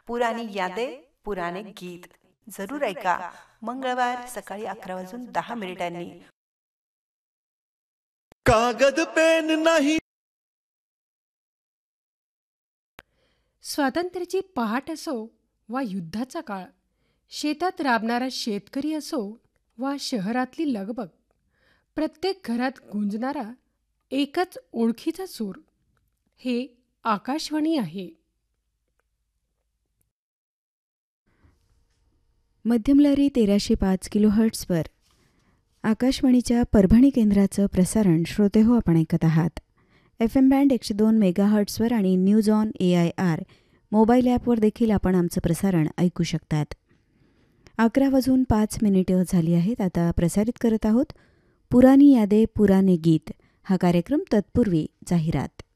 पुराणी यादे पुराणे गीत जरूर ऐका. मंगळवार सकाळी 11:10 कागद पेन नाही. स्वातंत्र्याची पहाट असो वा युद्धाचा काळ, शेतात राबणारा शेतकरी असो वा शहरातली लगबग, प्रत्येक घरात गुंजणारा एकच ओळखीचा सूर, हे आकाशवाणी आहे. मध्यमलहरी 1305 किलोहर्ट्झवर आकाशवाणीच्या परभणी केंद्राचं प्रसारण श्रोतेहो आपण ऐकत आहात. FM बँड 102 मेगाहर्ट्झवर आणि न्यूज ऑन AIR मोबाईल ॲपवर देखील आपण आमचं प्रसारण ऐकू शकतात. 11:05 झाली आहेत. आता प्रसारित करत आहोत पुराणी यादे पुराणे गीत हा कार्यक्रम. तत्पूर्वी जाहिरात.